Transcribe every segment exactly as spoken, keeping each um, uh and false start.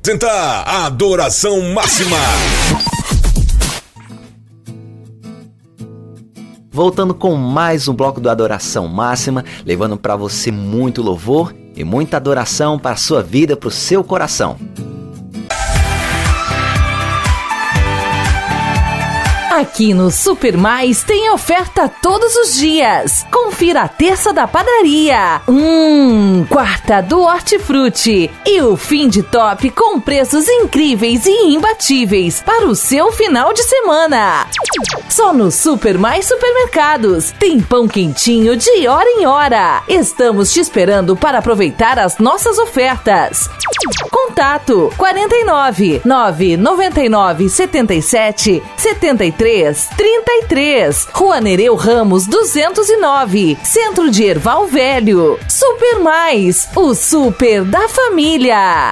Tentar a adoração máxima. Voltando com mais um bloco do Adoração Máxima, levando para você muito louvor e muita adoração para a sua vida, para o seu coração. Aqui no Super Mais tem oferta todos os dias. Confira a terça da padaria. Hum, quarta do Hortifruti. E o fim de top com preços incríveis e imbatíveis para o seu final de semana. Só no Super Mais Supermercados. Tem pão quentinho de hora em hora. Estamos te esperando para aproveitar as nossas ofertas. Contato quarenta e nove, nove noventa e nove, setenta e sete, setenta e três, trinta e três. Rua Nereu Ramos duzentos e nove, Centro de Erval Velho. Super Mais, o super da família.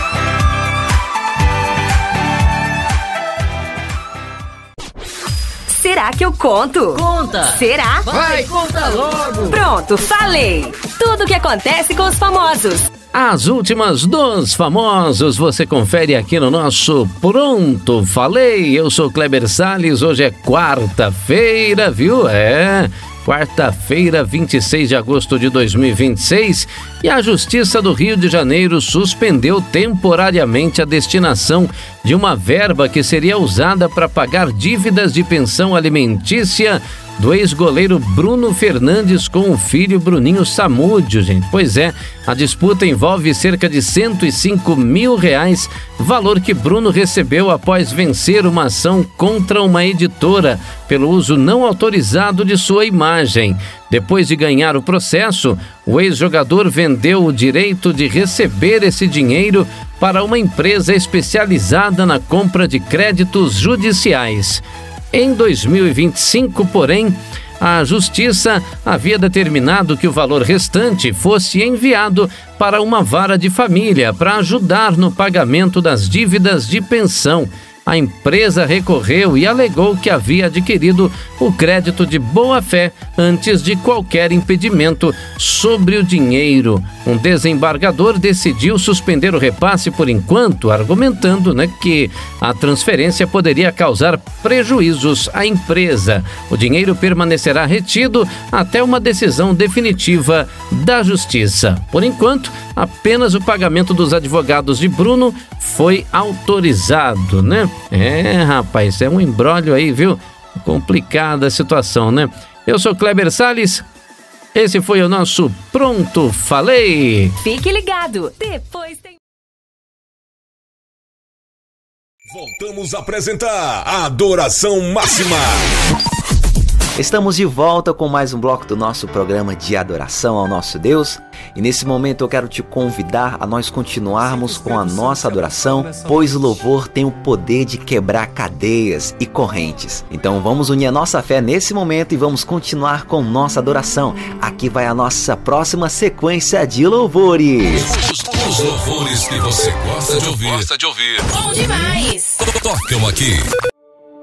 Será que eu conto? Conta! Será? Vai, conta logo! Pronto, falei! Tudo o que acontece com os famosos. As últimas dos famosos você confere aqui no nosso Pronto Falei. Eu sou Kleber Salles, hoje é quarta-feira, viu? É... Quarta-feira, vinte e seis de agosto de dois mil e vinte e seis, e a Justiça do Rio de Janeiro suspendeu temporariamente a destinação de uma verba que seria usada para pagar dívidas de pensão alimentícia do ex-goleiro Bruno Fernandes com o filho Bruninho Samúdio, gente. Pois é, a disputa envolve cerca de cento e cinco mil reais, valor que Bruno recebeu após vencer uma ação contra uma editora pelo uso não autorizado de sua imagem. Depois de ganhar o processo, o ex-jogador vendeu o direito de receber esse dinheiro para uma empresa especializada na compra de créditos judiciais. Em dois mil e vinte e cinco, porém, a Justiça havia determinado que o valor restante fosse enviado para uma vara de família para ajudar no pagamento das dívidas de pensão. A empresa recorreu e alegou que havia adquirido o crédito de boa-fé antes de qualquer impedimento sobre o dinheiro. Um desembargador decidiu suspender o repasse por enquanto, argumentando, né, que a transferência poderia causar prejuízos à empresa. O dinheiro permanecerá retido até uma decisão definitiva da Justiça. Por enquanto, apenas o pagamento dos advogados de Bruno foi autorizado, né? É, rapaz, é um imbróglio aí, viu? Complicada a situação, né? Eu sou Kleber Salles, esse foi o nosso Pronto Falei. Fique ligado, depois tem... Voltamos a apresentar a Adoração Máxima. Estamos de volta com mais um bloco do nosso programa de adoração ao nosso Deus. E nesse momento eu quero te convidar a nós continuarmos com a nossa adoração, pois o louvor tem o poder de quebrar cadeias e correntes. Então vamos unir a nossa fé nesse momento e vamos continuar com nossa adoração. Aqui vai a nossa próxima sequência de louvores. Os, os louvores que você gosta de ouvir. Gosta de ouvir. Bom demais! Tocam aqui